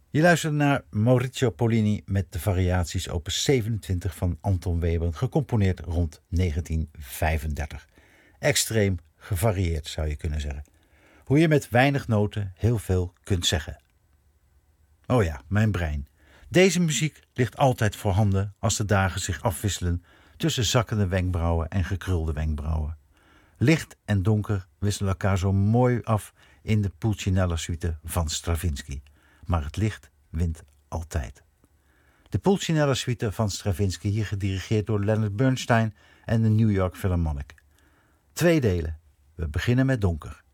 Je luistert naar Maurizio Pollini met de variaties opus 27 van Anton Webern, gecomponeerd rond 1935. Extreem gevarieerd zou je kunnen zeggen. Hoe je met weinig noten heel veel kunt zeggen. Oh ja, mijn brein. Deze muziek ligt altijd voorhanden als de dagen zich afwisselen tussen zakkende wenkbrauwen en gekrulde wenkbrauwen. Licht en donker wisselen elkaar zo mooi af in de Pulcinella-suite van Stravinsky. Maar het licht wint altijd. De Pulcinella-suite van Stravinsky, hier gedirigeerd door Leonard Bernstein en de New York Philharmonic. 2 delen. We beginnen met donker.